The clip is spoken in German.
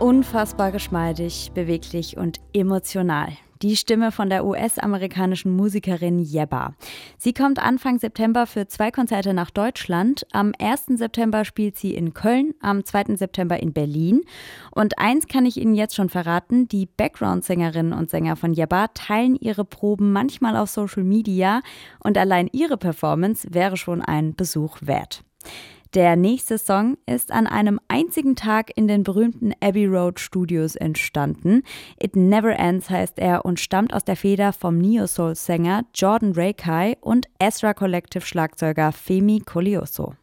Unfassbar geschmeidig, beweglich und emotional. Die Stimme von der US-amerikanischen Musikerin Yebba. Sie kommt Anfang September für 2 Konzerte nach Deutschland. Am 1. September spielt sie in Köln, am 2. September in Berlin. Und eins kann ich Ihnen jetzt schon verraten, die Background-Sängerinnen und Sänger von Yebba teilen ihre Proben manchmal auf Social Media und allein ihre Performance wäre schon ein Besuch wert. Der nächste Song ist an einem einzigen Tag in den berühmten Abbey Road Studios entstanden. It Never Ends heißt er und stammt aus der Feder vom Neo-Soul-Sänger Jordan Rakei und Ezra Collective-Schlagzeuger Femi Koleoso.